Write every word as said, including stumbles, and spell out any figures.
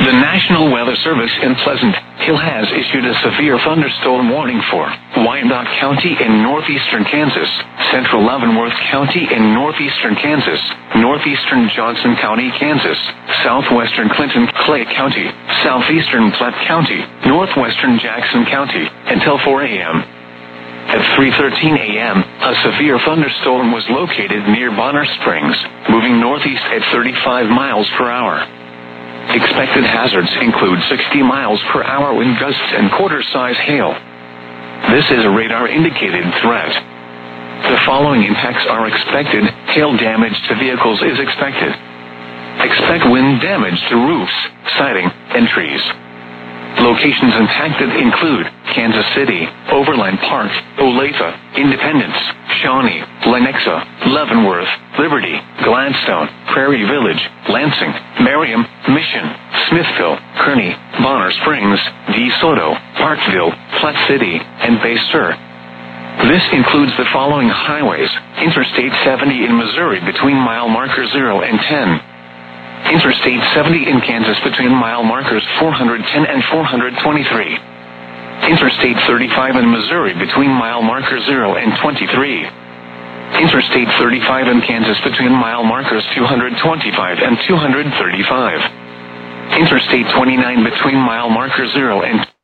The National Weather Service in Pleasant Hill has issued a severe thunderstorm warning for Wyandotte County in northeastern Kansas, central Leavenworth County in northeastern Kansas, northeastern Johnson County, Kansas, southwestern Clinton Clay County, southeastern Platte County, northwestern Jackson County, until four a.m. At three thirteen a.m., a severe thunderstorm was located near Bonner Springs, moving northeast at thirty-five miles per hour. Expected hazards include sixty miles per hour wind gusts and quarter-size hail. This is a radar-indicated threat. The following impacts are expected. Hail damage to vehicles is expected. Expect wind damage to roofs, siding, and trees. Locations impacted include Kansas City, Overland Park, Olathe, Independence, Shawnee, Lenexa, Leavenworth, Liberty, Gladstone, Prairie Village, Lansing, Merriam, Mission, Smithville, Kearney, Bonner Springs, DeSoto, Parkville, Platte City, and Bay Sur. This includes the following highways: Interstate seventy in Missouri between mile marker zero and ten. Interstate seventy in Kansas between mile markers four hundred ten and four hundred twenty-three. Interstate thirty-five in Missouri between mile marker zero and twenty-three. Interstate thirty-five in Kansas between mile markers two hundred twenty-five and two hundred thirty-five. Interstate twenty-nine between mile marker zero and